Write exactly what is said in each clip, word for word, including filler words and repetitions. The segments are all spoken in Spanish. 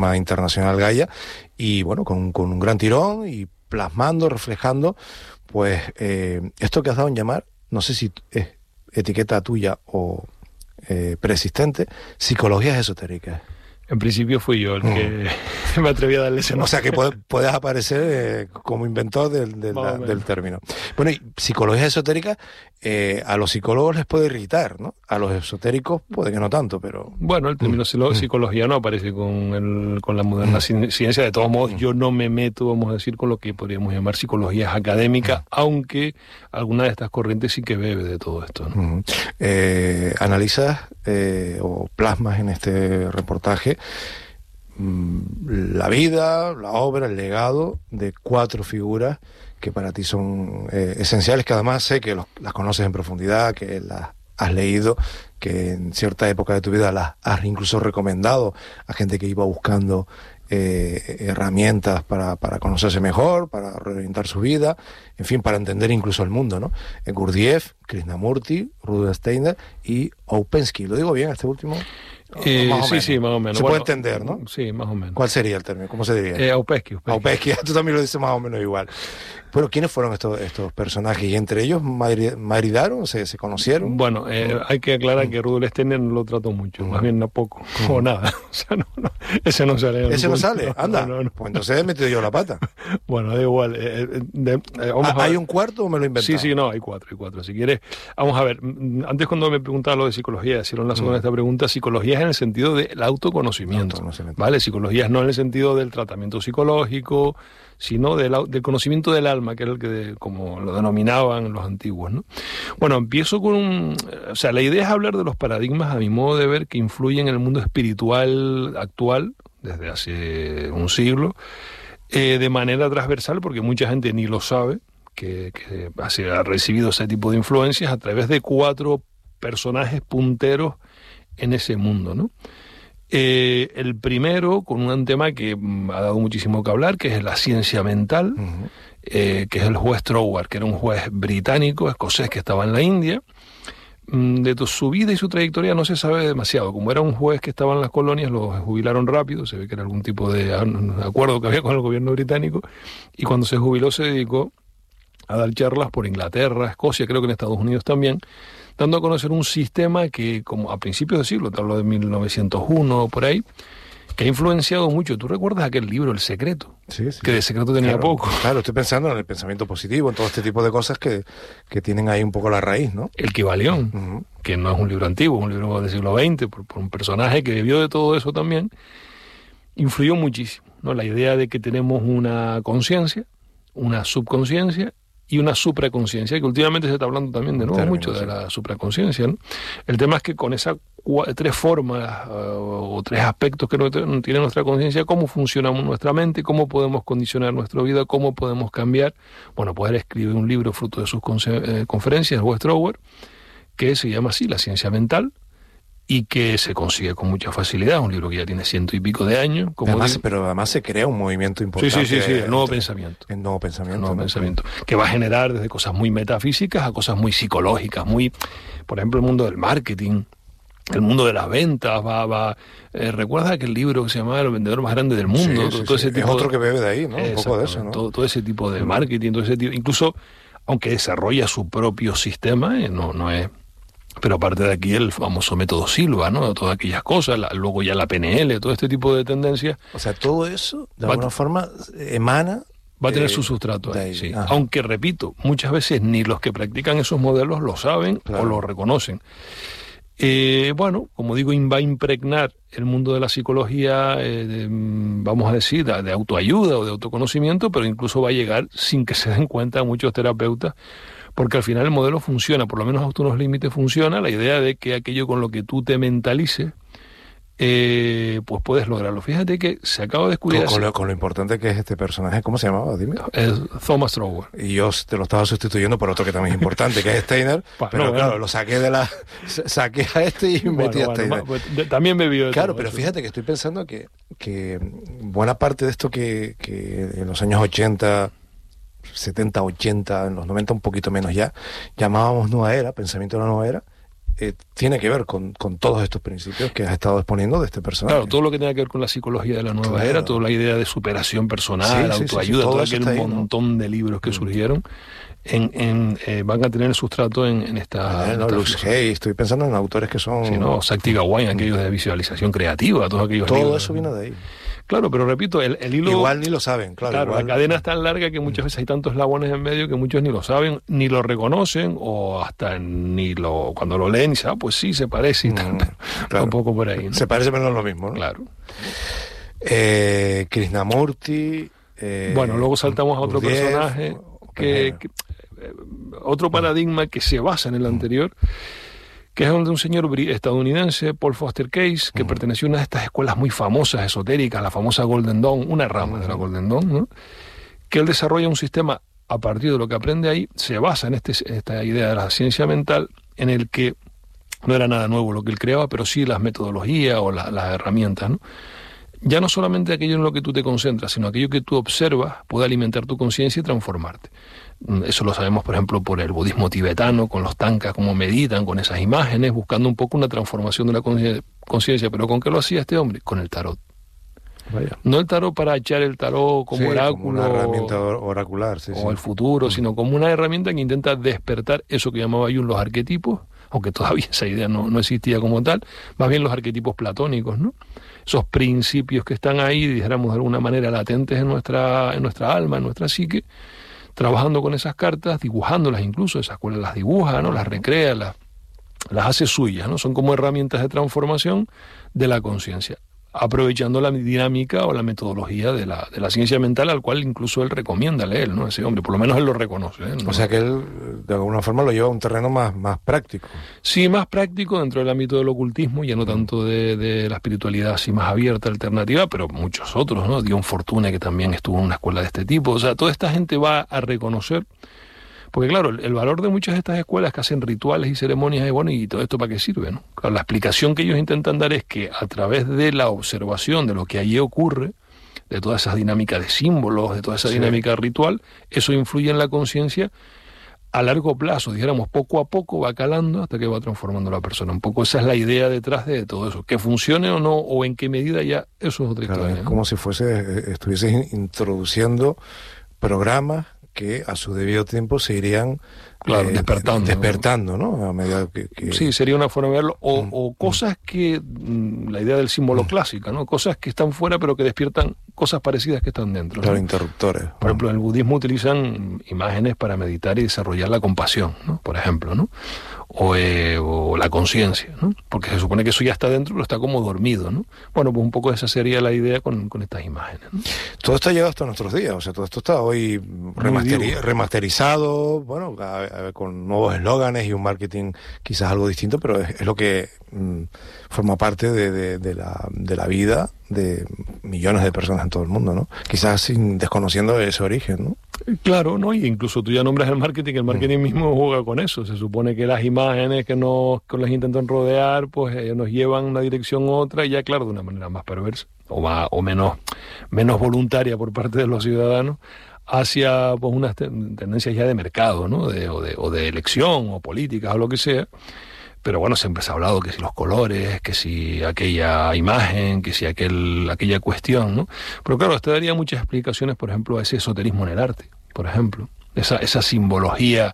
internacional Gaia, y bueno, con, con un gran tirón y plasmando, reflejando, pues eh, esto que has dado en llamar, no sé si es etiqueta tuya o eh, preexistente, psicologías esotéricas. En principio fui yo el que mm. me atreví a darle ese nombre. O sea que puedes, puedes aparecer eh, como inventor del, del, la, del término. Bueno, y psicología esotérica eh, a los psicólogos les puede irritar, ¿no? A los esotéricos puede que no tanto, pero... Bueno, el término mm. psicología no aparece con, el, con la moderna mm. ciencia. De todos modos, mm. yo no me meto, vamos a decir, con lo que podríamos llamar psicologías académicas, mm. aunque alguna de estas corrientes sí que bebe de todo esto, ¿no? Mm. Eh, analizas eh, o plasmas en este reportaje la vida, la obra, el legado de cuatro figuras que para ti son eh, esenciales, que además sé que los, las conoces en profundidad, que las has leído, que en cierta época de tu vida las has incluso recomendado a gente que iba buscando eh, herramientas para, para conocerse mejor, para reorientar su vida, en fin, para entender incluso el mundo, ¿no? Gurdjieff, Krishnamurti, Rudolf Steiner y Ouspensky. ¿Lo digo bien este último? Eh, sí, menos. sí, más o menos. Se bueno, puede entender, ¿no? Sí, más o menos. ¿Cuál sería el término? ¿Cómo se diría? Eh, Ouspensky. Ouspensky, tú también lo dices más o menos igual. Pero ¿quiénes fueron estos estos personajes? ¿Y entre ellos maridaron? ¿Se, se conocieron? Bueno, eh, hay que aclarar que Rudolf Steiner no lo trató mucho, más bien no poco, o nada. O sea, no, no, ese no sale. ¿Ese no sale? Anda. No, no, no. Pues entonces he metido yo la pata. Bueno, da igual. Eh, de, eh, vamos ¿Hay a... un cuarto o me lo he inventado? Sí, sí, no, hay cuatro, hay cuatro. Si quieres, vamos a ver. Antes cuando me preguntaba lo de psicología, si lo enlazo mm. con esta pregunta, psicología es en el sentido del autoconocimiento, autoconocimiento, ¿vale? Psicología no en el sentido del tratamiento psicológico, sino del, del conocimiento del alma, que era el que, de, como lo denominaban los antiguos, ¿no? Bueno, empiezo con un... O sea, la idea es hablar de los paradigmas, a mi modo de ver, que influyen en el mundo espiritual actual, desde hace un siglo, eh, de manera transversal, porque mucha gente ni lo sabe, que, que ha recibido ese tipo de influencias a través de cuatro personajes punteros en ese mundo, ¿no? Eh, el primero, con un tema que ha dado muchísimo que hablar, que es la ciencia mental, uh-huh. eh, que es el juez Troward, que era un juez británico, escocés, que estaba en la India. De tu, su vida y su trayectoria no se sabe demasiado. Como era un juez que estaba en las colonias, lo jubilaron rápido, se ve que era algún tipo de acuerdo que había con el gobierno británico, y cuando se jubiló se dedicó a dar charlas por Inglaterra, Escocia, creo que en Estados Unidos también, dando a conocer un sistema que, como a principios de siglo, te hablo de mil novecientos uno o por ahí, que ha influenciado mucho. ¿Tú recuerdas aquel libro, El Secreto? Sí, sí. Que de secreto tenía claro, poco. Claro, estoy pensando en el pensamiento positivo, en todo este tipo de cosas que, que tienen ahí un poco la raíz, ¿no? El Kybalión, uh-huh. que no es un libro antiguo, es un libro del siglo veinte, por, por un personaje que vivió de todo eso también, influyó muchísimo, ¿no? La idea de que tenemos una conciencia, una subconsciencia y una supraconciencia, que últimamente se está hablando también de nuevo término, mucho sí. de la supraconciencia, ¿no? El tema es que con esas tres formas uh, o tres aspectos que no, no tiene nuestra conciencia, cómo funciona nuestra mente, cómo podemos condicionar nuestra vida, cómo podemos cambiar. Bueno, poder escribir un libro fruto de sus eh, conferencias, el juez Troward, que se llama así, La ciencia mental, y que se consigue con mucha facilidad, un libro que ya tiene ciento y pico de años. Como además, digo, pero además se crea un movimiento importante. Sí, sí, sí, sí el nuevo entre, pensamiento. El nuevo pensamiento. El nuevo ¿no? pensamiento, que va a generar desde cosas muy metafísicas a cosas muy psicológicas, muy, por ejemplo, el mundo del marketing, el mundo de las ventas, va, va eh, ¿recuerdas aquel libro que se llamaba El vendedor más grande del mundo? Sí, todo, sí, todo sí. ese tipo es otro de, que bebe de ahí, ¿no? Un poco de eso, ¿no? Todo, todo ese tipo de marketing, todo ese tipo, incluso aunque desarrolla su propio sistema, eh, no, no es... Pero aparte de aquí el famoso método Silva, ¿no? Todas aquellas cosas, la, luego ya la P N L, todo este tipo de tendencias. O sea, todo eso, de alguna forma, emana... Va a tener de, su sustrato ahí, ahí, sí. Ajá. Aunque, repito, muchas veces ni los que practican esos modelos lo saben claro. o lo reconocen. Eh, bueno, como digo, va a impregnar el mundo de la psicología, eh, de, vamos a decir, de, de autoayuda o de autoconocimiento, pero incluso va a llegar sin que se den cuenta muchos terapeutas, porque al final el modelo funciona, por lo menos hasta unos límites funciona, la idea de que aquello con lo que tú te mentalices, eh, pues puedes lograrlo. Fíjate que se acaba de descubrir... Con, con, lo, con lo importante que es este personaje, ¿cómo se llamaba? Dime. Es Thomas Troward. Y yo te lo estaba sustituyendo por otro que también es importante, que es Steiner, bueno, pero bueno. claro, lo saqué de la... saqué a este y bueno, metí a bueno, Steiner. Pues, de, también me vio... Claro, pero eso. Fíjate que estoy pensando que, que buena parte de esto que, que en los años ochenta... setenta, ochenta, en los noventa un poquito menos ya, llamábamos nueva era, pensamiento de la nueva era, eh, tiene que ver con, con todos estos principios que has estado exponiendo de este personaje. Claro, todo lo que tenga que ver con la psicología de la nueva claro. era, toda la idea de superación personal, sí, autoayuda, sí, sí, todo, todo aquel ahí, montón ¿no? de libros que mm. surgieron, en, en, eh, van a tener sustrato en, en esta... Ah, no, esta Luce Hay, estoy pensando en autores que son... Sí, no, Sakti Gawain, mm. aquellos de visualización creativa, todos aquellos Todo libros. eso viene de ahí. Claro, pero repito, el, el hilo... Igual ni lo saben, claro. Claro, igual... la cadena es tan larga que muchas veces hay tantos eslabones en medio que muchos ni lo saben, ni lo reconocen, o hasta ni lo cuando lo leen, dicen, ah, pues sí, se parece y tal. Mm, claro. Un poco por ahí, ¿no? Se parece, pero no es lo mismo, ¿no? Claro. Eh, Krishnamurti... Eh, bueno, luego saltamos a otro Gurdjieff, personaje, que, que, eh, otro paradigma que se basa en el anterior, que es de un señor estadounidense, Paul Foster Case, que uh-huh. perteneció a una de estas escuelas muy famosas, esotéricas, la famosa Golden Dawn, una rama uh-huh. de la Golden Dawn, ¿no? Que él desarrolla un sistema, a partir de lo que aprende ahí, se basa en este, esta idea de la ciencia mental, en el que no era nada nuevo lo que él creaba, pero sí las metodologías o la, las herramientas, ¿no? Ya no solamente aquello en lo que tú te concentras, sino aquello que tú observas puede alimentar tu conciencia y transformarte. Eso lo sabemos, por ejemplo, por el budismo tibetano, con los tankas, cómo meditan con esas imágenes, buscando un poco una transformación de la conciencia. ¿Pero con qué lo hacía este hombre? Con el tarot. Vaya. No el tarot para echar el tarot como sí, oráculo, como una herramienta oracular, sí, o sí. el futuro, mm. sino como una herramienta que intenta despertar eso que llamaba Jung los arquetipos, aunque todavía esa idea no, no existía como tal, más bien los arquetipos platónicos, ¿no? Esos principios que están ahí, dijéramos de alguna manera latentes en nuestra, en nuestra alma, en nuestra psique, trabajando con esas cartas, dibujándolas incluso, esas escuela las dibuja, ¿no? Las recrea, las, las hace suyas, ¿no? Son como herramientas de transformación de la conciencia, aprovechando la dinámica o la metodología de la, de la ciencia mental, al cual incluso él recomienda leer, ¿no? Ese hombre, por lo menos él lo reconoce, ¿eh? ¿No? O sea que él, de alguna forma, lo lleva a un terreno más, más práctico. Sí, más práctico dentro del ámbito del ocultismo, ya no tanto de, de la espiritualidad así más abierta, alternativa, pero muchos otros, ¿no? Dion Fortune, que también estuvo en una escuela de este tipo. O sea, toda esta gente va a reconocer. Porque claro, el, el valor de muchas de estas escuelas que hacen rituales y ceremonias es, bueno, ¿y todo esto para qué sirve, no? Claro, la explicación que ellos intentan dar es que a través de la observación de lo que allí ocurre, de toda esa dinámica de símbolos, de toda esa sí. dinámica ritual, eso influye en la conciencia a largo plazo, dijéramos, poco a poco va calando hasta que va transformando a la persona. Un poco esa es la idea detrás de todo eso. Que funcione o no, o en qué medida, ya eso es otra claro, historia. Es ¿no? como si fuese, estuvieses introduciendo programas que a su debido tiempo se irían claro, eh, despertando, despertando, ¿no? ¿no? A medida que, que... Sí, sería una forma de verlo. O, mm, o cosas que, mm, la idea del símbolo mm. clásica, ¿no? Cosas que están fuera pero que despiertan cosas parecidas que están dentro. Claro, ¿no? interruptores. Por ejemplo, en el budismo utilizan imágenes para meditar y desarrollar la compasión, ¿no? Por ejemplo, ¿no? O, eh, o la conciencia, ¿no? Porque se supone que eso ya está dentro, pero está como dormido, ¿no? Bueno, pues un poco esa sería la idea con, con estas imágenes, ¿no? Todo esto ha llegado hasta nuestros días, o sea, todo esto está hoy remasteri remasterizado, bueno, a, a, con nuevos eslóganes y un marketing quizás algo distinto, pero es, es lo que mm, forma parte de, de, de, la, de la vida de millones de personas en todo el mundo, ¿no? Quizás sin desconociendo ese origen, ¿no? Claro, ¿no? Y incluso tú ya nombras el marketing, el marketing mm. mismo juega con eso. Se supone que las imágenes que nos que nos intentan rodear, pues eh, nos llevan una dirección u otra, y ya claro, de una manera más perversa, o más, o menos, menos voluntaria por parte de los ciudadanos, hacia pues unas ten tendencias ya de mercado, ¿no? De, o, de, o de elección, o políticas, o lo que sea. Pero bueno, siempre se ha hablado que si los colores, que si aquella imagen, que si aquel, aquella cuestión, ¿no? Pero claro, esto daría muchas explicaciones, por ejemplo, a ese esoterismo en el arte, por ejemplo. Esa, esa simbología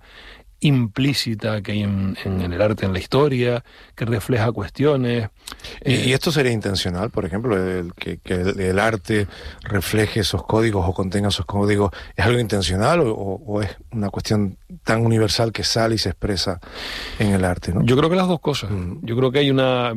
implícita que hay en, en el arte, en la historia, que refleja cuestiones. ¿Y, eh, ¿y esto sería intencional, por ejemplo, el, que, que el, el arte refleje esos códigos o contenga esos códigos? ¿Es algo intencional o, o es una cuestión tan universal que sale y se expresa en el arte, ¿no? Yo creo que las dos cosas. Mm. Yo creo que hay una...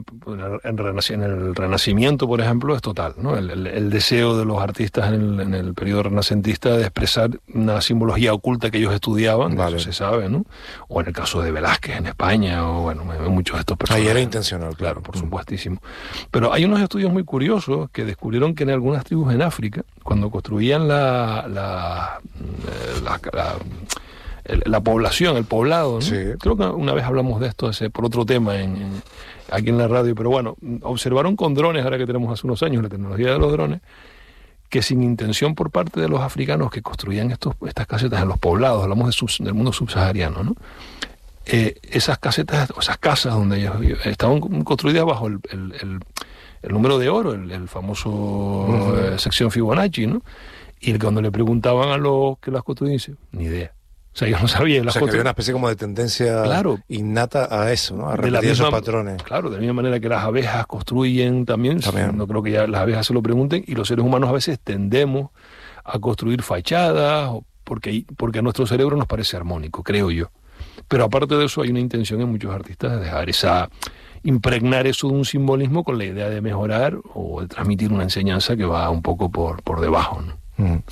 En el Renacimiento, por ejemplo, es total, ¿no? El, el, el deseo de los artistas en el, en el periodo renacentista de expresar una simbología oculta que ellos estudiaban, vale. Eso se sabe, ¿no? O en el caso de Velázquez en España, o bueno, muchos de estos personajes. Ahí era intencional, claro, por supuestísimo. Pero hay unos estudios muy curiosos que descubrieron que en algunas tribus en África, cuando construían la, la, la, la, la, la población, el poblado, ¿no? Sí. Creo que una vez hablamos de esto ese, por otro tema en, en, aquí en la radio, pero bueno, observaron con drones, ahora que tenemos hace unos años la tecnología de los drones, que sin intención por parte de los africanos que construían estos, estas casetas en los poblados, hablamos de sub, del mundo subsahariano, ¿no? eh, esas casetas, o esas casas donde ellos estaban construidas bajo el, el, el, el número de oro, el, el famoso uh-huh. eh, sección Fibonacci, ¿no? Y cuando le preguntaban a los que las construían, dice, ni idea. O sea, yo no sabía. O sea, que había una especie como de tendencia claro, innata a eso, ¿no? A repetir misma, esos patrones. Claro, de la misma manera que las abejas construyen también, también. No creo que ya las abejas se lo pregunten, y los seres humanos a veces tendemos a construir fachadas, porque, porque a nuestro cerebro nos parece armónico, creo yo. Pero aparte de eso, hay una intención en muchos artistas de dejar esa... impregnar eso de un simbolismo con la idea de mejorar o de transmitir una enseñanza que va un poco por, por debajo, ¿no? Mm.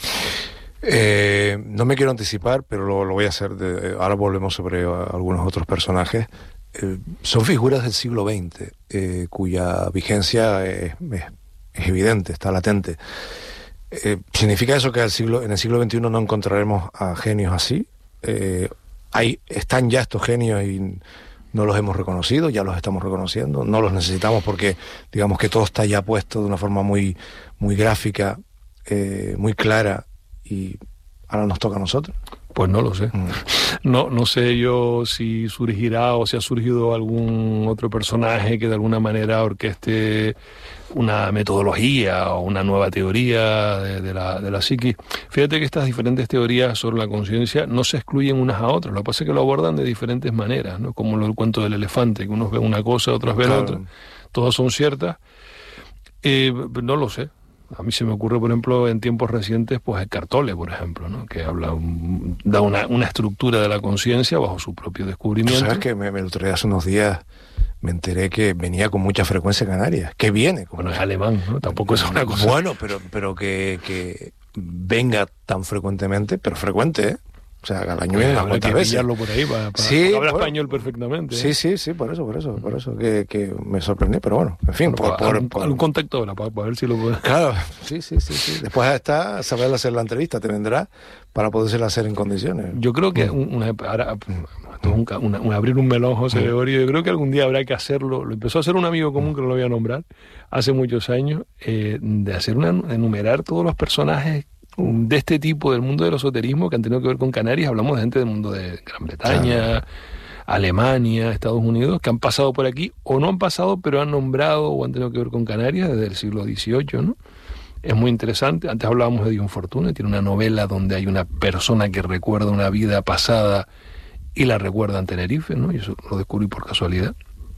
Eh, no me quiero anticipar, pero lo, lo voy a hacer. De, ahora volvemos sobre uh, algunos otros personajes. Eh, son figuras del siglo veinte, eh, cuya vigencia es, es, es evidente, está latente. Eh, ¿Significa eso que el siglo, en el siglo veintiuno no encontraremos a genios así? Eh, hay, ¿Están ya estos genios y no los hemos reconocido? ¿Ya los estamos reconociendo? ¿No los necesitamos porque digamos que todo está ya puesto de una forma muy, muy gráfica, eh, muy clara, y ahora nos toca a nosotros? Pues no lo sé. Mm. No, no sé yo si surgirá o si ha surgido algún otro personaje que de alguna manera orqueste una metodología o una nueva teoría de, de, la, de la psiquis. Fíjate que estas diferentes teorías sobre la conciencia no se excluyen unas a otras. Lo que pasa es que lo abordan de diferentes maneras, ¿no? Como el cuento del elefante, que unos ven una cosa, otros ven claro. otra. Todas son ciertas. Eh, no lo sé. A mí se me ocurre, por ejemplo, en tiempos recientes, pues Eckhart Tolle, por ejemplo, ¿no? Que habla, un, da una, una estructura de la conciencia bajo su propio descubrimiento. ¿Sabes que me, me lo traía hace unos días? Me enteré que venía con mucha frecuencia a Canarias. Que viene. Bueno, es alemán, ¿no? Tampoco es una cosa... Bueno, pero, pero que, que venga tan frecuentemente, pero frecuente, ¿eh? O sea, al año viene unas cuantas veces. Habrá que pillarlo por ahí para, para sí, habla bueno, español perfectamente. ¿eh? Sí, sí, sí, por eso, por eso, por eso que, que me sorprendí, pero bueno, en fin. Bueno, por, por, algún, por... algún contacto ahora para, para ver si lo puede. Claro, sí, sí, sí, sí. Después está saber hacer la entrevista, te vendrá para podérsela hacer en condiciones. Yo creo que mm. una, ahora, un, una, un, abrir un melón, José Gregorio, yo creo que algún día habrá que hacerlo. Lo empezó a hacer un amigo común que no lo voy a nombrar hace muchos años, eh, de hacer una, de enumerar todos los personajes de este tipo del mundo del esoterismo que han tenido que ver con Canarias. Hablamos de gente del mundo de Gran Bretaña, claro. Alemania, Estados Unidos, que han pasado por aquí o no han pasado, pero han nombrado o han tenido que ver con Canarias desde el siglo dieciocho, ¿no? Es muy interesante. Antes hablábamos de Dion Fortune, tiene una novela donde hay una persona que recuerda una vida pasada y la recuerda en Tenerife, ¿no? Y eso lo descubrí por casualidad.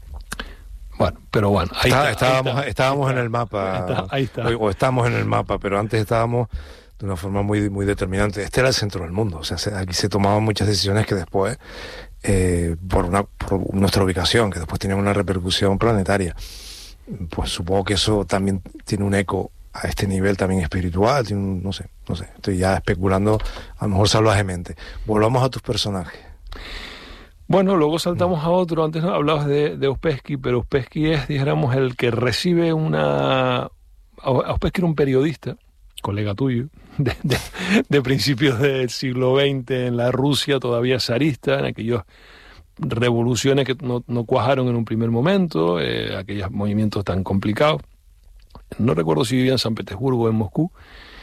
Bueno, pero bueno, ahí está, está, estábamos, ahí está, estábamos ahí en está, el mapa, ahí está, ahí está. O, o estamos en el mapa, pero antes estábamos de una forma muy, muy determinante. Este era el centro del mundo, o sea, se, aquí se tomaban muchas decisiones que después, eh, por, una, por nuestra ubicación, que después tenían una repercusión planetaria. Pues supongo que eso también tiene un eco a este nivel también espiritual, tiene un, no sé, no sé, estoy ya especulando a lo mejor salvajemente. Volvamos a tus personajes. Bueno, luego saltamos a otro. Antes hablabas de, de Ouspensky, pero Ouspensky es, dijéramos, el que recibe una... Ouspensky era un periodista, colega tuyo, de, de, de principios del siglo veinte en la Rusia todavía zarista, en aquellas revoluciones que no, no cuajaron en un primer momento, eh, aquellos movimientos tan complicados. No recuerdo si vivía en San Petersburgo o en Moscú.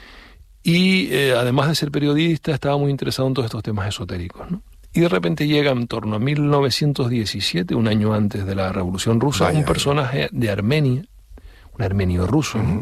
Y eh, además de ser periodista, estaba muy interesado en todos estos temas esotéricos, ¿no? Y de repente llega en torno a mil novecientos diecisiete, un año antes de la Revolución Rusa, Vaya, un personaje de Armenia, un armenio ruso, uh-huh. ¿no?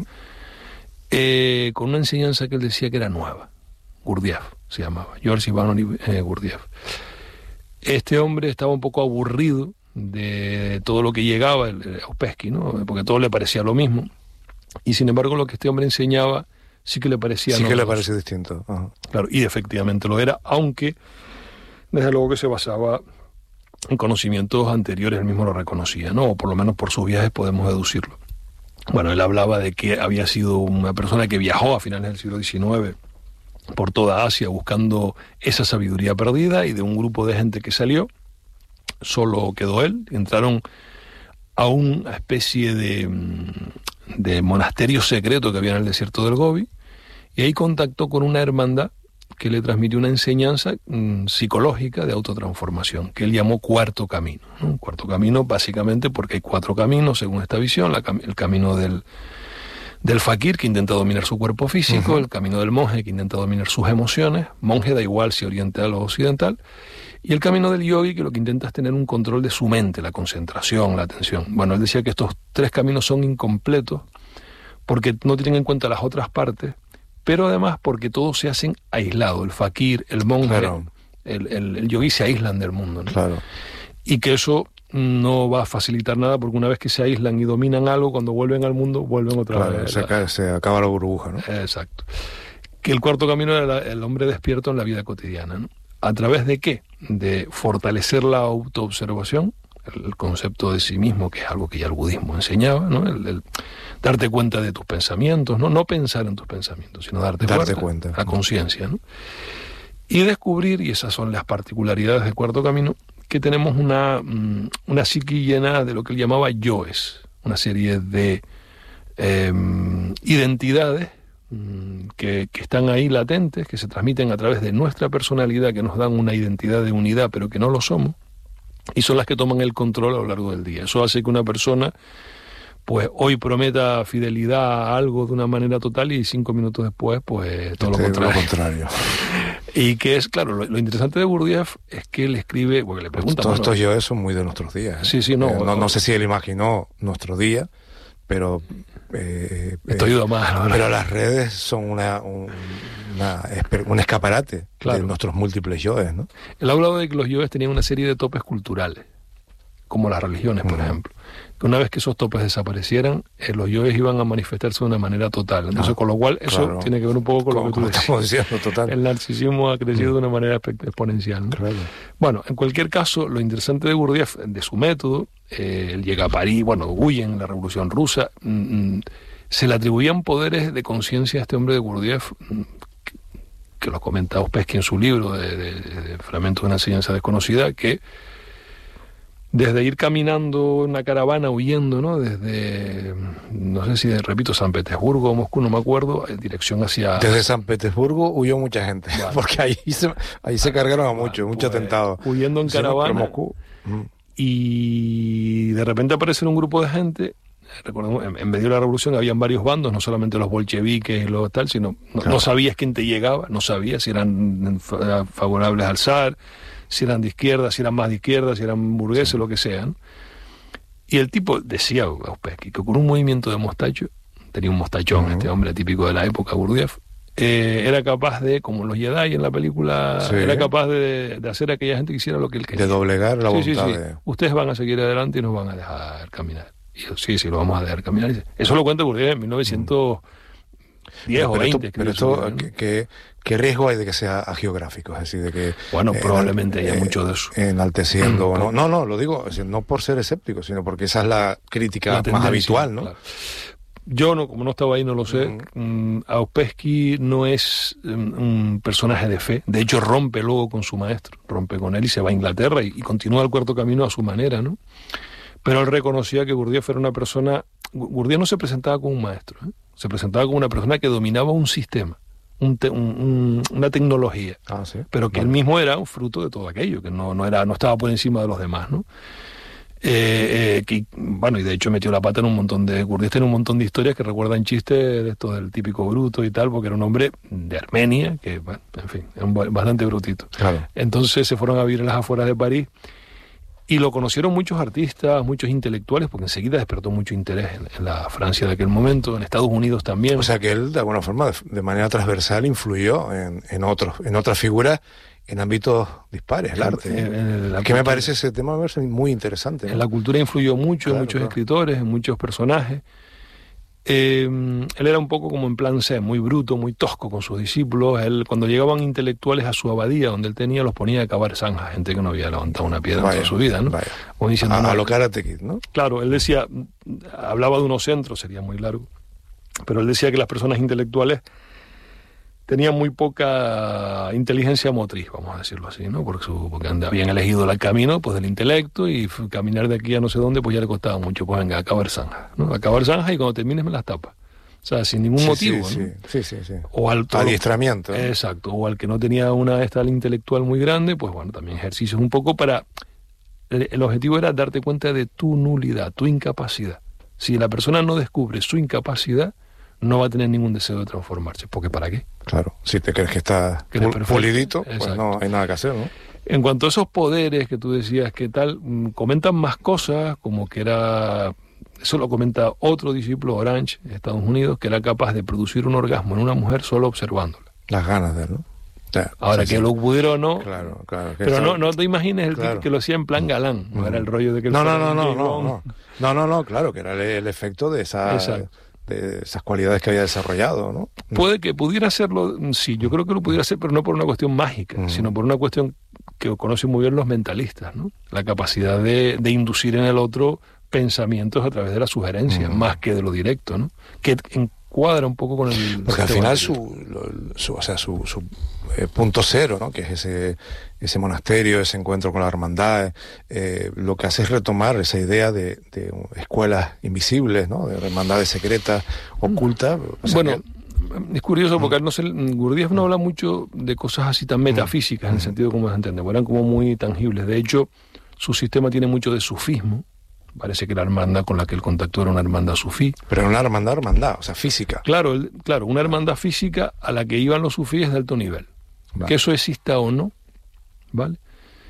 eh, con una enseñanza que él decía que era nueva. Gurdjieff se llamaba, George Ivanovich eh, Gurdjieff. Este hombre estaba un poco aburrido de todo lo que llegaba, el, el Ouspensky, ¿no? Porque todo le parecía lo mismo. Y sin embargo lo que este hombre enseñaba sí que le parecía Sí novedoso. que le parecía distinto. Uh-huh. Claro, y efectivamente lo era, aunque desde luego que se basaba en conocimientos anteriores, él mismo lo reconocía, ¿no? O por lo menos por sus viajes podemos deducirlo. Bueno, él hablaba de que había sido una persona que viajó a finales del siglo diecinueve por toda Asia buscando esa sabiduría perdida, y de un grupo de gente que salió, solo quedó él. Entraron a una especie de, de monasterio secreto que había en el desierto del Gobi, y ahí contactó con una hermandad que le transmitió una enseñanza mmm, psicológica de autotransformación, que él llamó cuarto camino, ¿no? Un cuarto camino básicamente porque hay cuatro caminos, según esta visión: la, el camino del, del fakir, que intenta dominar su cuerpo físico, uh-huh. el camino del monje, que intenta dominar sus emociones, monje da igual si oriental o occidental, Y el camino del yogi, que lo que intenta es tener un control de su mente, la concentración, la atención. Bueno, él decía que estos tres caminos son incompletos porque no tienen en cuenta las otras partes, pero además porque todos se hacen aislados. El fakir, el monje, claro. el, el, el yogi se aíslan del mundo, ¿no? Claro. Y que eso no va a facilitar nada, porque una vez que se aíslan y dominan algo, cuando vuelven al mundo, vuelven otra claro, vez. Se, acaba, se acaba la burbuja, ¿no? Exacto. Que el cuarto camino era la, el hombre despierto en la vida cotidiana, ¿no? ¿A través de qué? De fortalecer la autoobservación, el, el concepto de sí mismo, que es algo que ya el budismo enseñaba, ¿no? El, el darte cuenta de tus pensamientos, ¿no? No pensar en tus pensamientos, sino darte, darte cuenta, cuenta. La conciencia, ¿no? Y descubrir, y esas son las particularidades del cuarto camino, que tenemos una, una psique llena de lo que él llamaba yoes, una serie de eh, identidades que, que están ahí latentes, que se transmiten a través de nuestra personalidad, que nos dan una identidad de unidad, pero que no lo somos, y son las que toman el control a lo largo del día. Eso hace que una persona, pues hoy prometa fidelidad a algo de una manera total y cinco minutos después, pues todo lo contrario. Lo contrario. Y que es, claro, lo, lo interesante de Gurdjieff es que él escribe, porque le pregunta... Todos bueno, estos yoes son muy de nuestros días. ¿eh? Sí, sí, no. Eh, no, no sé si él imaginó nuestro día, pero... Eh, Estoy ido más, ¿no? Pero las redes son una, un, una, un escaparate claro. de nuestros múltiples yoes, ¿no? Él ha hablado de que los yoes tenían una serie de topes culturales, como las religiones, por uh-huh. ejemplo. Que una vez que esos topes desaparecieran, eh, los yoes iban a manifestarse de una manera total. Entonces, ah, con lo cual, eso claro. tiene que ver un poco con lo que tú decías. Diciendo, total. El narcisismo ha crecido uh-huh. de una manera exponencial, ¿no? Claro. Bueno, en cualquier caso, lo interesante de Gurdjieff, de su método, eh, él llega a París, bueno, huye en la Revolución Rusa, mmm, se le atribuían poderes de conciencia a este hombre de Gurdjieff, que, que lo comenta Ouspensky en su libro de, de, de Fragmentos de una enseñanza desconocida, que desde ir caminando en una caravana, huyendo, ¿no? Desde, no sé si, repito, San Petersburgo o Moscú, no me acuerdo, en dirección hacia... Desde San Petersburgo huyó mucha gente, vale. porque ahí se, ahí se cargaron a muchos, vale, muchos pues, atentados. Huyendo en caravana, sí, Moscú. Y de repente aparece un grupo de gente. Recordemos, en, en medio de la revolución habían varios bandos, no solamente los bolcheviques y los tal, sino no, claro. no sabías quién te llegaba, no sabías si eran favorables al zar, si eran de izquierda, si eran más de izquierda, si eran burgueses, sí. lo que sean. Y el tipo decía a Ouspensky que con un movimiento de mostacho, tenía un mostachón uh-huh. este hombre típico de la época, Gurdjieff, eh, era capaz de, como los Jedi en la película, sí. era capaz de, de hacer a aquella gente que hiciera lo que él quería. De doblegar la sí, voluntad. Sí, sí. De... Ustedes van a seguir adelante y nos van a dejar caminar. Y yo, sí, sí, lo vamos a dejar caminar. Eso lo cuenta Gurdjieff en mil novecientos diez pero, o veinte. Pero esto, pero esto ¿no? ¿qué, qué riesgo hay de que sea agiográfico? Es decir, de que... Bueno, eh, probablemente eh, haya mucho de eso. Enalteciendo. no, no, no, lo digo es decir, no por ser escéptico, sino porque esa es la crítica la tendencia, más habitual, ¿no? Claro. Yo, no, como no estaba ahí, no lo sé. Uh-huh. Um, Ouspensky no es um, un personaje de fe. De hecho, rompe luego con su maestro. Rompe con él y se va a Inglaterra y, y continúa el cuarto camino a su manera, ¿no? Pero él reconocía que Gurdjieff era una persona... Gurdjieff no se presentaba como un maestro, ¿eh? Se presentaba como una persona que dominaba un sistema, un te, un, un, una tecnología, ah, ¿sí? pero que vale. él mismo era un fruto de todo aquello, que no, no, era, no estaba por encima de los demás, ¿no? Eh, eh, que, bueno, y de hecho metió la pata en un montón de... Gurdjieff tiene un montón de historias que recuerdan chistes de esto del típico bruto y tal, porque era un hombre de Armenia, que, bueno, en fin, era un, bastante brutito. Claro. Entonces se fueron a vivir en las afueras de París, y lo conocieron muchos artistas, muchos intelectuales, porque enseguida despertó mucho interés en, en la Francia de aquel momento, en Estados Unidos también. O sea que él, de alguna forma, de, de manera transversal, influyó en, en, otros, en otras figuras en ámbitos dispares, el arte. En, en, en la que cultura, me parece ese tema muy interesante, ¿no? En la cultura influyó mucho, claro, en muchos claro. escritores, en muchos personajes. Eh, él era un poco como en plan C, muy bruto, muy tosco con sus discípulos. Él, cuando llegaban intelectuales a su abadía, donde él tenía, los ponía a cavar zanjas, gente que no había levantado una piedra vaya, en toda su vida, ¿no? Como diciendo, a, no, a lo Karate Kid, ¿no? Claro, él decía, hablaba de unos centros, sería muy largo, pero él decía que las personas intelectuales tenían muy poca inteligencia motriz, vamos a decirlo así, ¿no? Porque, su, porque habían elegido el camino pues del intelecto y caminar de aquí a no sé dónde pues ya le costaba mucho, pues venga, a cavar zanjas, ¿no? A cavar zanjas y cuando termines me las tapas. O sea, sin ningún sí, motivo, sí, ¿no? Sí, sí, sí. O al todo, adiestramiento. ¿no? Exacto, o al que no tenía una estal intelectual muy grande, pues bueno, también ejercicios un poco para... El, el objetivo era darte cuenta de tu nulidad, tu incapacidad. Si la persona no descubre su incapacidad, no va a tener ningún deseo de transformarse, porque ¿para qué? Claro, si te crees que está pul- pulidito, pues no hay nada que hacer, ¿no? En cuanto a esos poderes que tú decías que tal, comentan más cosas, como que era, eso lo comenta otro discípulo, Orange, de Estados Unidos, que era capaz de producir un orgasmo en una mujer solo observándola. Las ganas de él, ¿no? Ya, ahora, sí, que sí. lo pudiera o no, claro, claro, que pero eso, no, no te imagines el claro. tipo que lo hacía en plan galán, no, no era el rollo de que... No, no, no, no, no, no, no, no, no, claro, que era el, el efecto de esa... Exacto. De esas cualidades que había desarrollado, ¿no? Puede que pudiera hacerlo, sí, yo creo que lo pudiera hacer, pero no por una cuestión mágica, mm. sino por una cuestión que conocen muy bien los mentalistas, ¿no? La capacidad de, de inducir en el otro pensamientos a través de la sugerencia, mm. más que de lo directo, ¿no? Que encuadra un poco con el... Porque al final su, su, o sea, su, su eh, punto cero, ¿no? Que es ese, ese monasterio, ese encuentro con la hermandad, eh, lo que hace es retomar esa idea de, de escuelas invisibles, ¿no? De hermandades secretas, ocultas. O sea, bueno, que... es curioso porque no sé, Gurdjieff no habla mucho de cosas así tan metafísicas, en el sentido como se entiende, eran como muy tangibles. De hecho, su sistema tiene mucho de sufismo. Parece que la hermandad con la que él contactó era una hermandad sufí. Pero era una hermandad, hermandad, o sea, física. Claro, el, claro, una hermandad física a la que iban los sufíes de alto nivel. Vale. Que eso exista o no, ¿vale?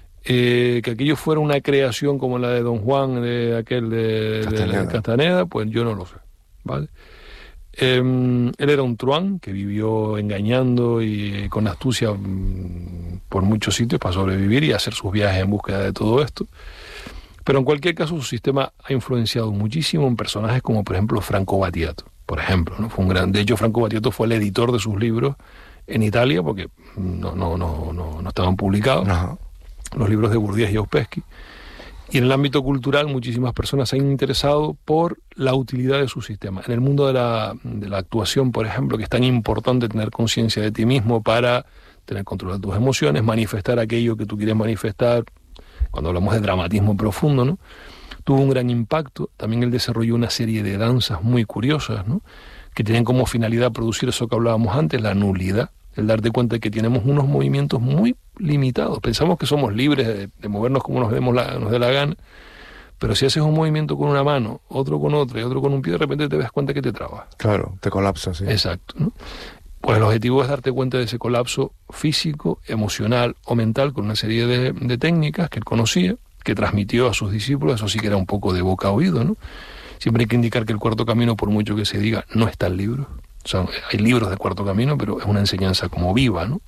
Eh, que aquello fuera una creación como la de Don Juan, de aquel de Castaneda, de Castaneda pues yo no lo sé, ¿vale? Eh, él era un truán que vivió engañando y con astucia mmm, por muchos sitios para sobrevivir y hacer sus viajes en búsqueda de todo esto. Pero en cualquier caso su sistema ha influenciado muchísimo en personajes como por ejemplo Franco Battiato, por ejemplo, ¿no? Fue un gran, de hecho Franco Battiato fue el editor de sus libros en Italia porque no, no, no, no, no estaban publicados, uh-huh. los libros de Gurdjieff y Ouspensky. Y en el ámbito cultural muchísimas personas se han interesado por la utilidad de su sistema. En el mundo de la, de la actuación, por ejemplo, que es tan importante tener conciencia de ti mismo para tener control de tus emociones, manifestar aquello que tú quieres manifestar, cuando hablamos de dramatismo profundo, ¿no? Tuvo un gran impacto. También él desarrolló una serie de danzas muy curiosas, ¿no? Que tienen como finalidad producir eso que hablábamos antes, la nulidad, el darte cuenta de que tenemos unos movimientos muy limitados. Pensamos que somos libres de, de movernos como nos demos la, nos dé la gana, pero si haces un movimiento con una mano, otro con otra y otro con un pie, de repente te das cuenta que te trabas. Claro, te colapsas, sí. Exacto, ¿no? Pues el objetivo es darte cuenta de ese colapso físico, emocional o mental con una serie de, de técnicas que él conocía, que transmitió a sus discípulos. Eso sí que era un poco de boca a oído, ¿no? Siempre hay que indicar que el Cuarto Camino, por mucho que se diga, no está en libros. O sea, hay libros del Cuarto Camino, pero es una enseñanza como viva, ¿no?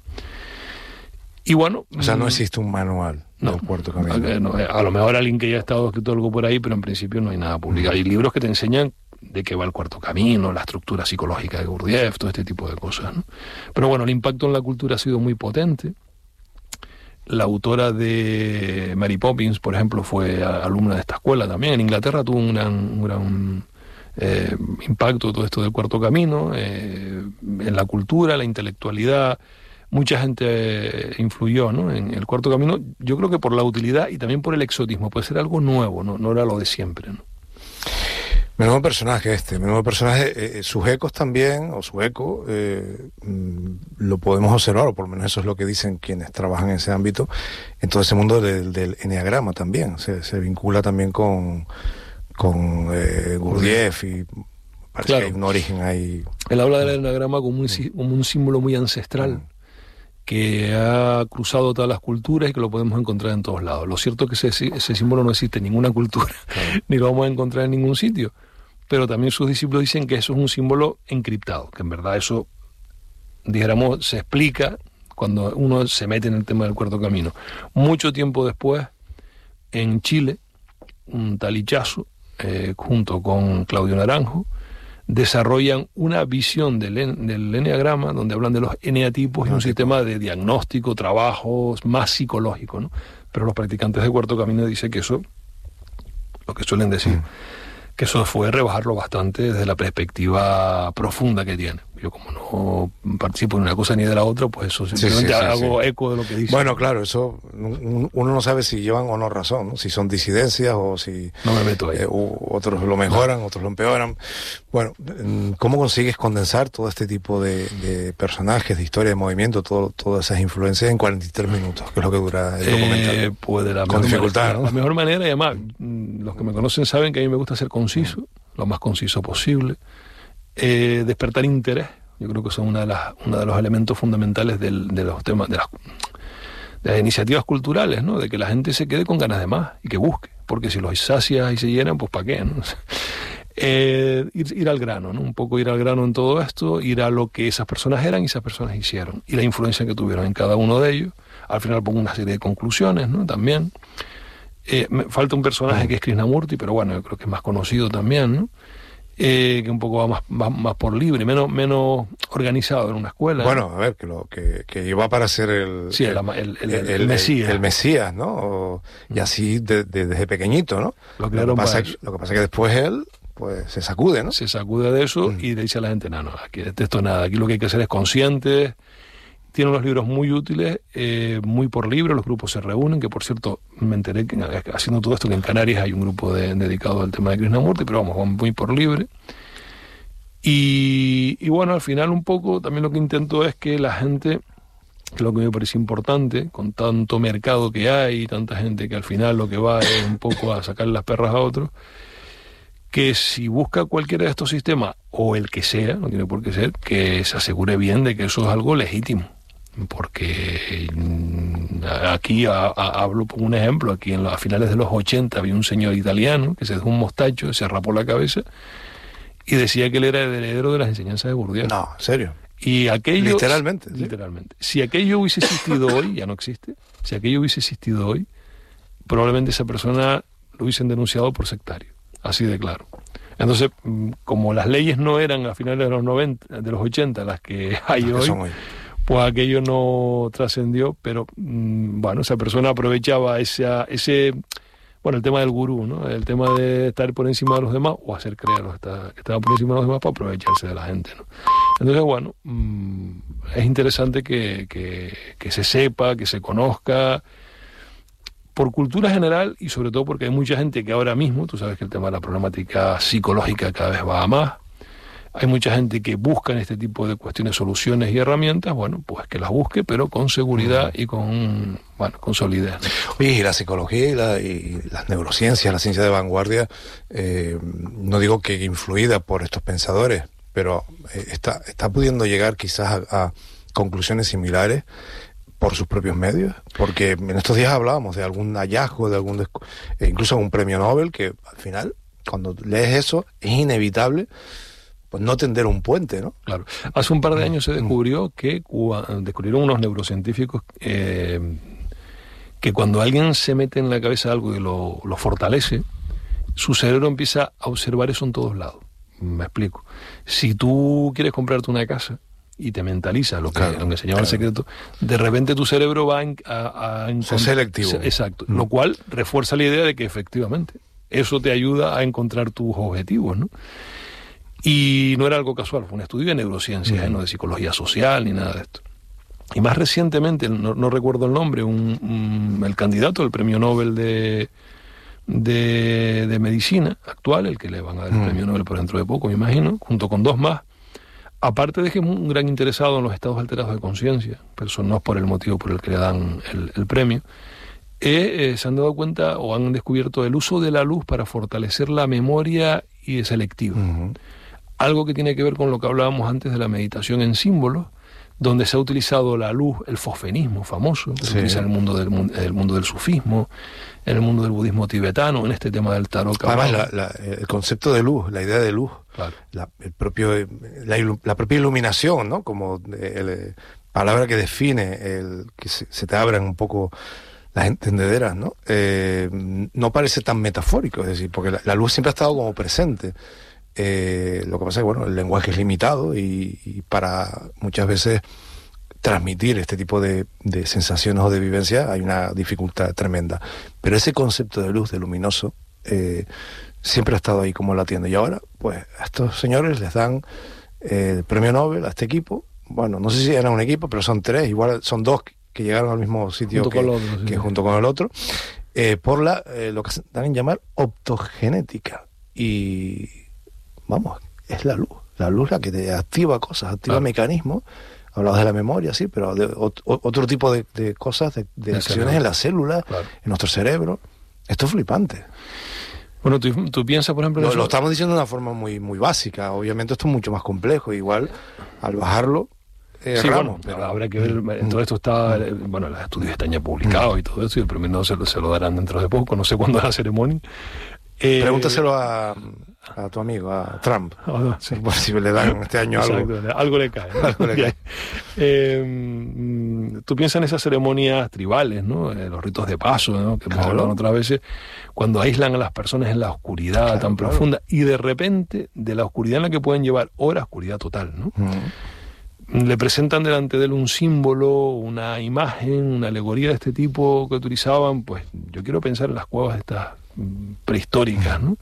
Y bueno... O sea, no existe un manual no, del Cuarto Camino. A, no, a lo mejor alguien que ya ha estado escrito algo por ahí, pero en principio no hay nada publicado. Hay libros que te enseñan de qué va el Cuarto Camino, la estructura psicológica de Gurdjieff, todo este tipo de cosas, ¿no? Pero bueno, el impacto en la cultura ha sido muy potente. La autora de Mary Poppins, por ejemplo, fue alumna de esta escuela también. En Inglaterra tuvo un gran, un gran eh, impacto todo esto del Cuarto Camino, eh, en la cultura, la intelectualidad. Mucha gente eh, influyó, ¿no? En el Cuarto Camino, yo creo que por la utilidad y también por el exotismo. Puede ser algo nuevo, no, no era lo de siempre, ¿no? Menudo personaje este, menudo personaje. Eh, sus ecos también, o su eco, eh, lo podemos observar, o por lo menos eso es lo que dicen quienes trabajan en ese ámbito, en todo ese mundo del, del eneagrama también. Se, se vincula también con, con eh, Gurdjieff y parece claro. que hay un origen ahí. Él habla del eneagrama como un, como un símbolo muy ancestral, mm. que ha cruzado todas las culturas y que lo podemos encontrar en todos lados. Lo cierto es que ese, ese símbolo no existe en ninguna cultura, claro. ni lo vamos a encontrar en ningún sitio. Pero también sus discípulos dicen que eso es un símbolo encriptado, que en verdad eso, dijéramos, se explica cuando uno se mete en el tema del Cuarto Camino. Mucho tiempo después, en Chile, un tal Ichazo, eh, junto con Claudio Naranjo, desarrollan una visión del, del eneagrama, donde hablan de los eneatipos y un sistema de diagnóstico, trabajos más psicológico, ¿no? Pero los practicantes de Cuarto Camino dicen que eso, lo que suelen decir, mm. que eso fue rebajarlo bastante desde la perspectiva profunda que tiene. Yo como no participo ni de una cosa ni de la otra, pues eso simplemente sí, sí, sí, hago sí. eco de lo que dice. Bueno, claro, eso uno no sabe si llevan o no razón, ¿no? Si son disidencias o si... No me meto ahí. Eh, otros lo mejoran, no. otros lo empeoran. Bueno, ¿cómo consigues condensar todo este tipo de, de personajes, de historia, de movimiento, todo, todas esas influencias en cuarenta y tres minutos, que es lo que dura el documental? Eh, pues de la Con dificultad, manera, ¿no? La mejor manera, y además, los que me conocen saben que a mí me gusta ser conciso, lo más conciso posible. Eh, despertar interés, yo creo que son una de las uno de los elementos fundamentales del, de los temas de las de las iniciativas culturales, ¿no? De que la gente se quede con ganas de más y que busque, porque si los sacias y se llenan, pues ¿para qué, no? Eh, ir, ir al grano, ¿no? Un poco ir al grano en todo esto, ir a lo que esas personas eran y esas personas hicieron, y la influencia que tuvieron en cada uno de ellos. Al final pongo una serie de conclusiones, ¿no? También. Eh, me falta un personaje que es Krishnamurti, pero bueno, yo creo que es más conocido también, ¿no? Eh, que un poco va más, más, más por libre, menos, menos organizado en una escuela. Bueno, a ver, que lo que, que iba para ser el, sí, el, el, el, el, el Mesías. El, el Mesías, ¿no? O, y así de, de, desde pequeñito, ¿no? Lo que, lo, que pasa, lo que pasa es que después él pues se sacude, ¿no? Se sacude de eso mm. y le dice a la gente, no, no, aquí de esto nada, aquí lo que hay que hacer es consciente. Tiene unos libros muy útiles, eh, muy por libre, los grupos se reúnen, que por cierto, me enteré que haciendo todo esto que en Canarias hay un grupo de, dedicado al tema de Krishnamurti, pero vamos, van muy por libre. Y, y bueno, al final un poco también lo que intento es que la gente, que lo que me parece importante, con tanto mercado que hay, tanta gente que al final lo que va es un poco a sacar las perras a otros, que si busca cualquiera de estos sistemas, o el que sea, no tiene por qué ser, que se asegure bien de que eso es algo legítimo. Porque aquí a, a, hablo por un ejemplo, aquí en los, a finales de los ochenta había un señor italiano que se dejó un mostacho, se rapó la cabeza y decía que él era el heredero de las enseñanzas de Bourdieu. No, ¿en serio? Y aquello, literalmente. ¿Sí? Literalmente. Si aquello hubiese existido hoy, ya no existe, si aquello hubiese existido hoy, probablemente esa persona lo hubiesen denunciado por sectario. Así de claro. Entonces, como las leyes no eran a finales de los noventa, de los ochenta las que hay las que hoy, hoy, pues aquello no trascendió, pero mmm, bueno, esa persona aprovechaba esa, ese, bueno, el tema del gurú, ¿no? El tema de estar por encima de los demás o hacer creer que estaba por encima de los demás para aprovecharse de la gente, ¿no? Entonces, bueno, mmm, es interesante que, que, que se sepa, que se conozca, por cultura general y sobre todo porque hay mucha gente que ahora mismo, tú sabes que el tema de la problemática psicológica cada vez va a más, hay mucha gente que busca en este tipo de cuestiones soluciones y herramientas, bueno, pues que las busque, pero con seguridad y con, bueno, con solidez. Oye, y la psicología y, la, y las neurociencias, la ciencia de vanguardia, eh, no digo que influida por estos pensadores, pero eh, está, está pudiendo llegar quizás a, a conclusiones similares por sus propios medios, porque en estos días hablábamos de algún hallazgo, de algún eh, incluso un premio Nobel, que al final, cuando lees eso, es inevitable pues no tender un puente, ¿no? Claro. Hace un par de años se descubrió que descubrieron unos neurocientíficos eh, que cuando alguien se mete en la cabeza algo y lo, lo fortalece, su cerebro empieza a observar eso en todos lados. Me explico. Si tú quieres comprarte una casa y te mentaliza lo que, claro, lo que se llama, claro, el secreto, de repente tu cerebro va a... a, a ser selectivo. Exacto. Mm. Lo cual refuerza la idea de que efectivamente eso te ayuda a encontrar tus objetivos, ¿no? Y no era algo casual, fue un estudio de neurociencia, mm. ¿eh? No de psicología social ni nada de esto. Y más recientemente, no, no recuerdo el nombre, un, un, el candidato al premio Nobel de, de, de medicina actual, el que le van a dar el mm. premio Nobel por dentro de poco, me imagino, junto con dos más, aparte de que es un gran interesado en los estados alterados de conciencia, pero eso no es por el motivo por el que le dan el, el premio, eh, eh, se han dado cuenta o han descubierto el uso de la luz para fortalecer la memoria y selectiva. Mm. Algo que tiene que ver con lo que hablábamos antes de la meditación en símbolos, donde se ha utilizado la luz, el fosfenismo famoso, que sí. se utiliza en el mundo del, el mundo del sufismo, en el mundo del budismo tibetano, en este tema del tarot. Además, la, la, el concepto de luz, la idea de luz, claro. la, el propio, la, la propia iluminación, ¿no? Como el, palabra que define el que se, se te abran un poco las entendederas, ¿no? Eh, no parece tan metafórico, es decir, porque la, la luz siempre ha estado como presente. Eh, lo que pasa es que, bueno, el lenguaje es limitado y, y para muchas veces transmitir este tipo de, de sensaciones o de vivencias hay una dificultad tremenda. Pero ese concepto de luz, de luminoso, eh, siempre ha estado ahí como latiendo. Y ahora, pues, a estos señores les dan eh, el premio Nobel a este equipo. Bueno, no sé si eran un equipo, pero son tres, igual son dos que llegaron al mismo sitio junto que, con otro, sí. que junto con el otro, eh, por la eh, lo que se dan en llamar optogenética. Y vamos, es la luz. La luz la que te activa cosas, activa claro. mecanismos. Hablabas de la memoria, sí, pero de o, otro tipo de, de cosas, de, de acciones cerebro. En la célula, claro. en nuestro cerebro. Esto es flipante. Bueno, tú, tú piensas, por ejemplo... Lo, eso... lo estamos diciendo de una forma muy, muy básica. Obviamente esto es mucho más complejo. Igual, al bajarlo, eh, sí, ramos. Bueno, pero habrá que ver, todo esto está, bueno, los estudios están ya publicados y todo eso, y el premio no se, se lo darán dentro de poco, no sé cuándo es la ceremonia. Eh, Pregúntaselo a, a tu amigo, a Trump, oh, sí. por si le dan este año Exacto, algo. algo le cae, ¿no? Algo le cae. Eh, tú piensas en esas ceremonias tribales, ¿no? Eh, los ritos de paso, ¿no? Que hemos claro. hablado otras veces, cuando aíslan a las personas en la oscuridad claro, tan claro. profunda, y de repente, de la oscuridad en la que pueden llevar horas, oscuridad total, ¿no? Mm. Le presentan delante de él un símbolo, una imagen, una alegoría de este tipo que utilizaban, pues yo quiero pensar en las cuevas estas prehistóricas, ¿no?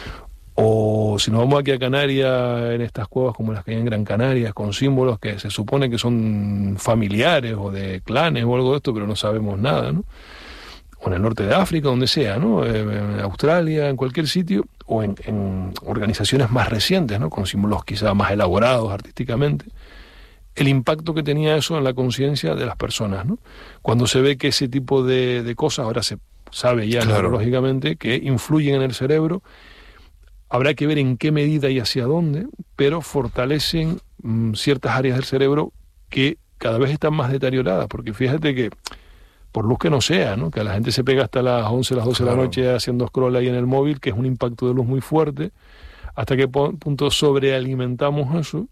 O si nos vamos aquí a Canarias, en estas cuevas como las que hay en Gran Canaria, con símbolos que se supone que son familiares o de clanes o algo de esto, pero no sabemos nada, ¿no? O en el norte de África, donde sea, ¿no? En Australia, en cualquier sitio, o en, en organizaciones más recientes, ¿no? Con símbolos quizá más elaborados artísticamente. El impacto que tenía eso en la conciencia de las personas, ¿no? Cuando se ve que ese tipo de, de cosas, ahora se sabe ya claro. neurológicamente, que influyen en el cerebro, habrá que ver en qué medida y hacia dónde, pero fortalecen mmm, ciertas áreas del cerebro que cada vez están más deterioradas, porque fíjate que, por luz que no sea, ¿no? Que la gente se pega hasta las once, las doce claro. de la noche haciendo scroll ahí en el móvil, que es un impacto de luz muy fuerte, hasta qué punto sobrealimentamos eso,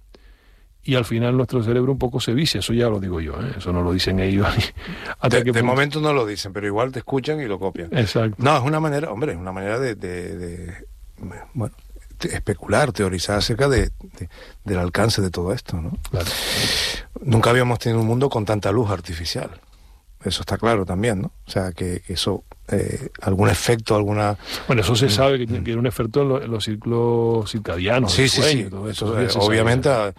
y al final nuestro cerebro un poco se vicia. Eso ya lo digo yo, ¿eh? Eso no lo dicen ellos. Hasta de, de momento no lo dicen, pero igual te escuchan y lo copian. Exacto. No, es una manera, hombre, es una manera de, de, de bueno, de especular, teorizar acerca de, de, del alcance de todo esto, ¿no? Claro. Nunca habíamos tenido un mundo con tanta luz artificial. Eso está claro también, ¿no? O sea, que, que eso, eh, algún efecto, alguna... Bueno, eso se sabe que tiene un efecto en, lo, en los ciclos circadianos. Sí, sí, sueño, sí. Todo eso, eso, eh, obviamente a,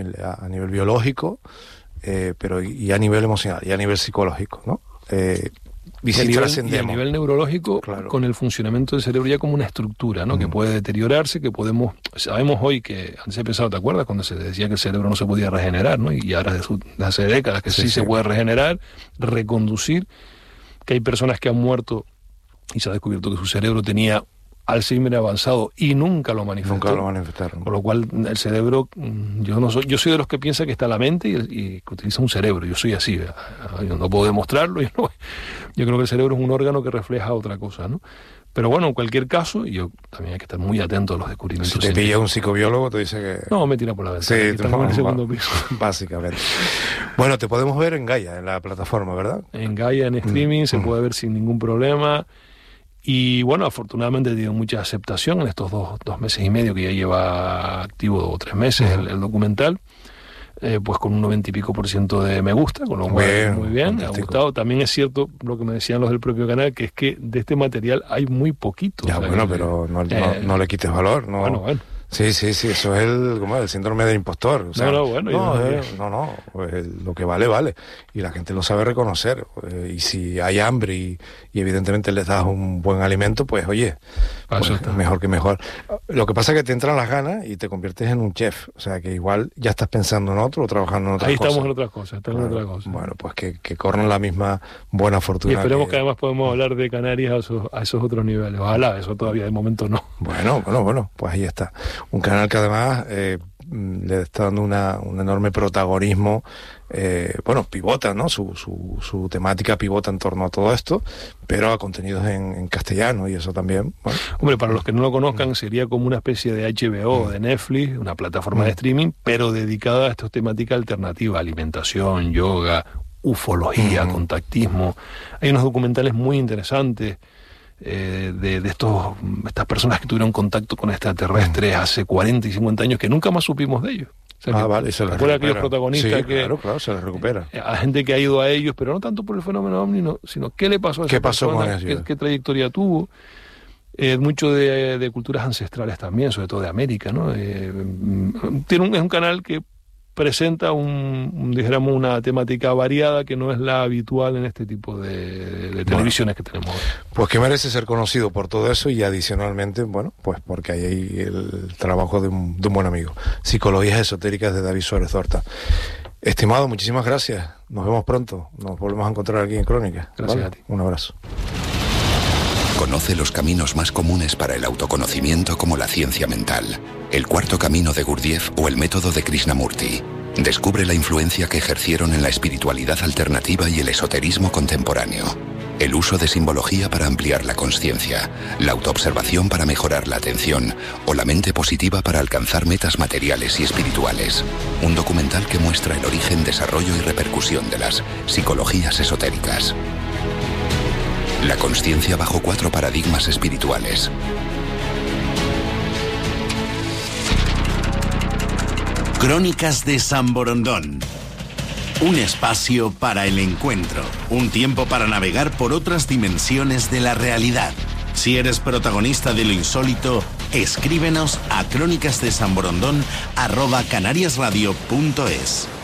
a nivel biológico, eh, pero y a nivel emocional, y a nivel psicológico, ¿no? Eh, y, a nivel, y a nivel neurológico, claro. con el funcionamiento del cerebro ya como una estructura, ¿no? Mm. Que puede deteriorarse, que podemos... Sabemos hoy que, antes he pensado, ¿te acuerdas? Cuando se decía que el cerebro no se podía regenerar, ¿no? Y ahora desde hace décadas que sí, sí, sí se puede regenerar, reconducir, que hay personas que han muerto y se ha descubierto que su cerebro tenía Alzheimer avanzado y nunca lo manifestó. Nunca lo manifestaron. Con lo cual el cerebro, yo no soy, yo soy de los que piensa que está la mente y, y que utiliza un cerebro. Yo soy así, yo no puedo demostrarlo. Yo, no, yo creo que el cerebro es un órgano que refleja otra cosa, ¿no? Pero bueno, en cualquier caso, yo también hay que estar muy atento a los descubrimientos. Si te pilla un psicobiólogo, te dice que... No, me tira por la ventana. Sí, estamos en el segundo piso. Básicamente. Bueno, te podemos ver en Gaia, en la plataforma, ¿verdad? En Gaia, en streaming, mm. se puede ver sin ningún problema. Y bueno, afortunadamente he tenido mucha aceptación en estos dos, dos meses y medio que ya lleva activo, o tres meses el, el documental, eh, pues con un noventa y pico por ciento de me gusta, con lo cual bien, muy bien, me ha gustado. También es cierto lo que me decían los del propio canal, que es que de este material hay muy poquito. Ya, o sea, bueno, que, pero no, eh, no, no le quites valor, ¿no? Bueno, bueno. Sí, sí, sí, eso es el, ¿cómo es? El síndrome del impostor. O sea, no, no, bueno. No, eh, no, no, pues lo que vale, vale. Y la gente lo sabe reconocer. Eh, y si hay hambre y, y evidentemente les das un buen alimento, pues oye, pues, mejor que mejor. Lo que pasa es que te entran las ganas y te conviertes en un chef. O sea, que igual ya estás pensando en otro o trabajando en otras Ahí cosas. Ahí estamos en otras cosas, estamos bueno, en otras cosas. Bueno, pues que, que corran la misma buena fortuna. Y esperemos que, que además podemos hablar de Canarias a esos, a esos otros niveles. Ojalá, eso todavía de momento no. Bueno, bueno, bueno, pues ahí está. Un canal que además Eh, le está dando una, un enorme protagonismo, eh, bueno, pivota, ¿no? Su, su, su temática pivota en torno a todo esto, pero a contenidos en, en castellano, y eso también, bueno. Hombre, para los que no lo conozcan, sería como una especie de H B O, mm. de Netflix, una plataforma mm. de streaming, pero dedicada a esta temática alternativa, alimentación, yoga, ufología, mm. contactismo. Hay unos documentales muy interesantes, Eh, de, de estos estas personas que tuvieron contacto con extraterrestres hace cuarenta y cincuenta años que nunca más supimos de ellos. O sea, ah, que, vale, se les recupera. Aquellos protagonistas sí, que... claro, claro, se les recupera. A gente que ha ido a ellos, pero no tanto por el fenómeno ovni, no, sino qué le pasó a esa ¿Qué pasó persona, con ellos? qué, qué trayectoria tuvo. Eh, mucho de, de culturas ancestrales también, sobre todo de América, ¿no? Eh, tiene un, es un canal que presenta un, un, dijéramos, una temática variada que no es la habitual en este tipo de, de televisiones bueno, que tenemos hoy. Pues que merece ser conocido por todo eso y adicionalmente, bueno, pues porque hay ahí el trabajo de un, de un buen amigo. Psicologías esotéricas de David Suárez Horta. Estimado, muchísimas gracias. Nos vemos pronto. Nos volvemos a encontrar aquí en Crónica. Gracias, ¿vale? a ti. Un abrazo. Conoce los caminos más comunes para el autoconocimiento, como la ciencia mental, el cuarto camino de Gurdjieff o el método de Krishnamurti. Descubre la influencia que ejercieron en la espiritualidad alternativa y el esoterismo contemporáneo. El uso de simbología para ampliar la consciencia, la autoobservación para mejorar la atención o la mente positiva para alcanzar metas materiales y espirituales. Un documental que muestra el origen, desarrollo y repercusión de las psicologías esotéricas. La consciencia bajo cuatro paradigmas espirituales. Crónicas de San Borondón. Un espacio para el encuentro, un tiempo para navegar por otras dimensiones de la realidad. Si eres protagonista de lo insólito, escríbenos a crónicasdesanborondón arroba canariasradio punto es.